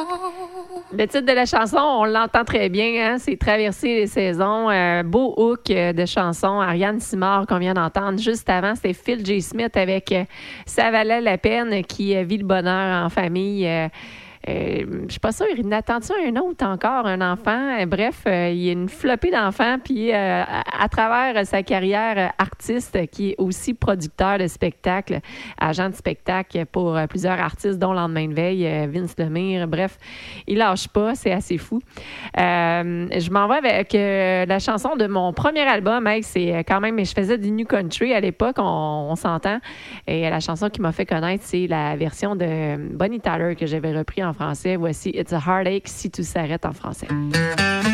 Le titre de la chanson, on l'entend très bien, hein? C'est Traverser les saisons. Beau hook de chanson. Ariane Simard qu'on vient d'entendre. Juste avant, c'était Phil J. Smith avec Ça valait la peine qui vit le bonheur en famille. Je suis pas sûre, il attend-tu un autre encore, un enfant? Bref, il y a une flopée d'enfants, puis à travers sa carrière artiste, qui est aussi producteur de spectacles, agent de spectacle pour plusieurs artistes, dont Lendemain de veille, Vince Lemire, bref, il lâche pas, c'est assez fou. Je m'en vais avec la chanson de mon premier album, c'est quand même, je faisais du New Country à l'époque, on s'entend, et la chanson qui m'a fait connaître, c'est la version de Bonnie Tyler que j'avais repris en français. Voici It's a Heartache si tout s'arrête en français.